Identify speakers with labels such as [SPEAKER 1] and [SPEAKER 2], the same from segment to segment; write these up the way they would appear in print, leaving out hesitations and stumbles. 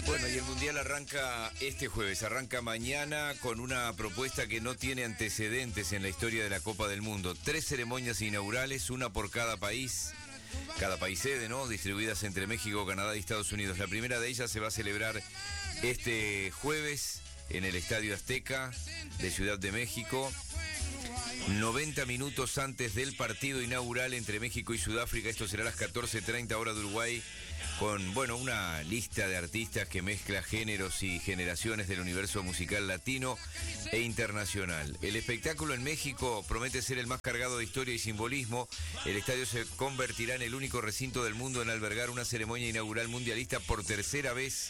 [SPEAKER 1] Bueno, y el Mundial arranca este jueves, arranca mañana con una propuesta que no tiene antecedentes en la historia de la Copa del Mundo. 3 ceremonias inaugurales, una por cada país sede, ¿no? Distribuidas entre México, Canadá y Estados Unidos. La primera de ellas se va a celebrar este jueves en el Estadio Azteca de Ciudad de México. 90 minutos antes del partido inaugural entre México y Sudáfrica. Esto será a las 14:30 hora de Uruguay, con, bueno, una lista de artistas que mezcla géneros y generaciones del universo musical latino e internacional. El espectáculo en México promete ser el más cargado de historia y simbolismo. El estadio se convertirá en el único recinto del mundo en albergar una ceremonia inaugural mundialista por tercera vez.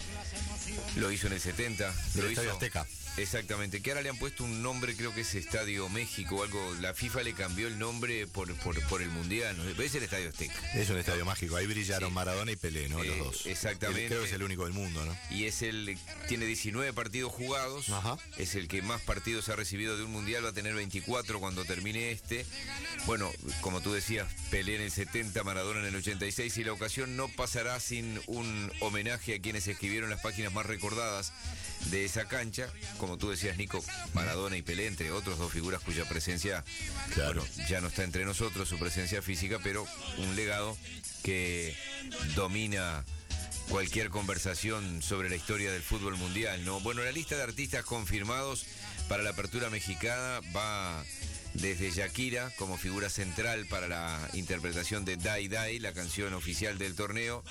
[SPEAKER 1] Lo hizo en el 70.
[SPEAKER 2] El Estadio Azteca.
[SPEAKER 1] Exactamente, que ahora le han puesto un nombre, creo que es Estadio México o algo. La FIFA le cambió el nombre por el Mundial, ¿no? Pero es el Estadio Azteca.
[SPEAKER 2] Es un estadio mágico, ahí brillaron, sí. Maradona y Pelé, ¿no? Los dos.
[SPEAKER 1] Exactamente.
[SPEAKER 2] Creo que es el único del mundo, ¿no?
[SPEAKER 1] Y tiene 19 partidos jugados.
[SPEAKER 2] Ajá.
[SPEAKER 1] Es el que más partidos ha recibido de un Mundial, va a tener 24 cuando termine este. Bueno, como tú decías, Pelé en el 70, Maradona en el 86, y la ocasión no pasará sin un homenaje a quienes escribieron las páginas más recordadas de esa cancha. Como tú decías, Nico, Maradona y Pelé, entre otros, dos figuras cuya presencia,
[SPEAKER 2] claro,
[SPEAKER 1] bueno, ya no está entre nosotros, su presencia física, pero un legado que domina cualquier conversación sobre la historia del fútbol mundial, ¿no? Bueno, la lista de artistas confirmados para la apertura mexicana va desde Shakira como figura central para la interpretación de Die Die, la canción oficial del torneo.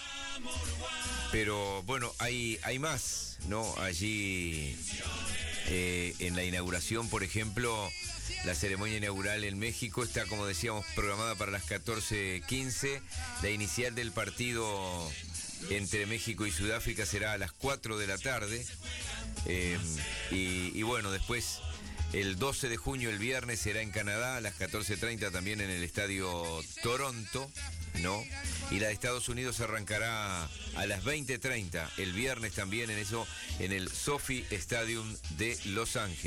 [SPEAKER 1] Pero bueno, hay más, ¿no? Allí en la inauguración, por ejemplo, la ceremonia inaugural en México está, como decíamos, programada para las 14:15. La inicial del partido entre México y Sudáfrica será a las 4 de la tarde. Y bueno, después el 12 de junio, el viernes, será en Canadá a las 14:30 también en el Estadio Toronto, ¿no? Y la de Estados Unidos arrancará a las 20:30 el viernes también en el SoFi Stadium de Los Ángeles.